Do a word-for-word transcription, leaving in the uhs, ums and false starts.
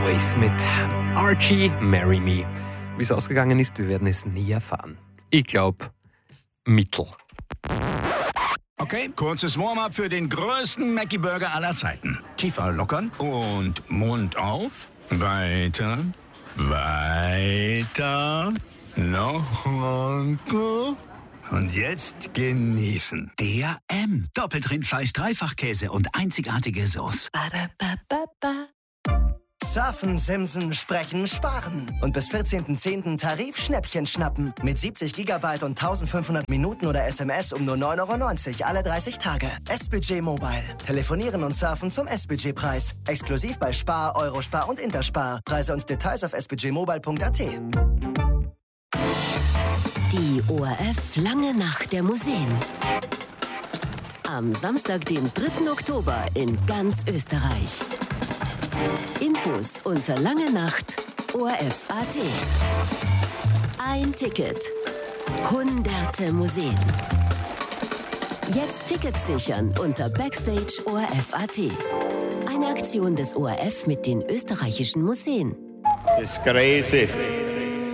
Always mit Archie, Marry Me. Wie es ausgegangen ist, wir werden es nie erfahren. Ich glaube, mittel. Okay, kurzes Warm-up für den größten Mackie-Burger aller Zeiten. Kiefer lockern und Mund auf. Weiter, weiter, noch weiter. Und jetzt genießen. D R M. Doppeltrindfleisch, Dreifachkäse und einzigartige Sauce. Surfen, Simsen, Sprechen, Sparen. Und bis vierzehnten zehnten Tarif-Schnäppchen schnappen. Mit siebzig Gigabyte und eintausendfünfhundert Minuten oder S M S um nur neun Euro neunzig alle dreißig Tage. S-Budget Mobile. Telefonieren und surfen zum S-Budget-Preis. Exklusiv bei Spar, Eurospar und Interspar. Preise und Details auf s budget mobile punkt a t. Die O R F Lange Nacht der Museen. Am Samstag, den dritten Oktober in ganz Österreich. Infos unter lange Nacht O R F punkt a t. Ein Ticket. Hunderte Museen. Jetzt Tickets sichern unter Backstage O R F punkt a t. Eine Aktion des O R F mit den österreichischen Museen. Das ist crazy.